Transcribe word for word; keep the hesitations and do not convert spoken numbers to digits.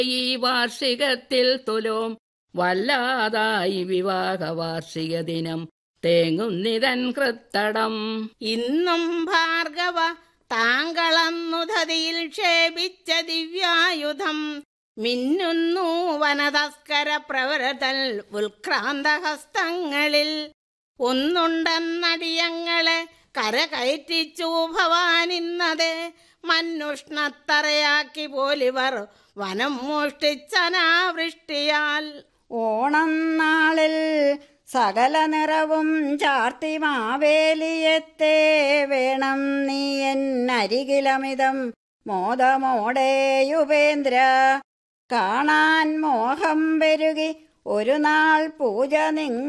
ഈ വാർഷികത്തിൽ തുലോം വല്ലാതായി വിവാഹ വാർഷിക ദിനം തേങ്ങുന്നിതൻ കൃത്തടം. ഇന്നും ഭാർഗവ താങ്കളന്നുധതിയിൽ ക്ഷേപിച്ച ദിവ്യായുധം മിന്നുന്നു വനതസ്കര പ്രവരതൽ ഉത്ക്രാന്തഹസ്തങ്ങളിൽ. ഒന്നുണ്ടെന്നടിയങ്ങളെ കരകയറ്റിച്ചു ഭവാനിന്നതെ മന്നുഷ്ണത്തറയാക്കി പോലിവർ വനം മോഷ്ടിച്ചനാവൃഷ്ടിയാൽ. ഓണം നാളിൽ സകല നിറവും ചാർത്തി മാവേലിയത്തെ വേണം നീ എന്നരികിലമിതം മോദമോടെ യുപേന്ദ്ര. കാണാൻ മോഹം പെരുകി ഒരു നാൾ പൂജ നിങ്ങ